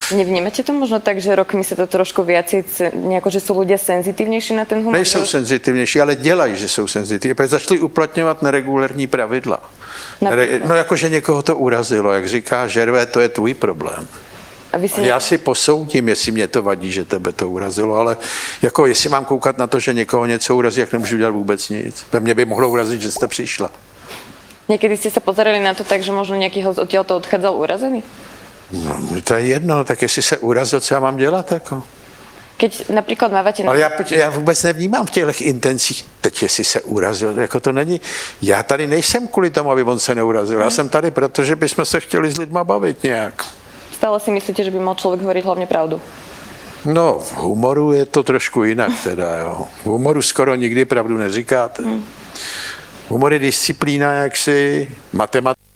Nevnímate to možno tak, že rokmi sa to trošku viacej, nejako, že sú ľudia senzitívnejší na ten humor? Nejsou senzitivnější, ale dělají, že jsou senzitivní. Protože začali uplatňovat neregulární pravidla. No jakože někoho to urazilo, jak říká Žervé, to je tvůj problém. A vy si Já si posoudím, jestli mě to vadí, že tebe to urazilo, ale jako jestli mám koukat na to, že někoho něco urazí, jak nemůžu dělat vůbec nic. Ve mně by mohlo urazit, že jste přišla. Niekedy ste sa pozerali na to tak, že možno nejaký host odtiaľto odchádzal urazený? No, to je jedno, tak jestli se urazil, co já mám dělat, jako. Keď napríklad mávate... Ale já vůbec nevnímám v těch intencích, teď jestli se urazil, jako to není. Já tady nejsem kvůli tomu, aby on se neurazil. Já jsem tady, protože bychom se chtěli s lidma bavit nějak. Stále si myslíte, že by mal človek hovoriť hlavne pravdu? No, v humoru je to trošku jinak teda, jo. V humoru skoro nikdy pravdu neříkáte. Humor je disciplína jaksi, matematika.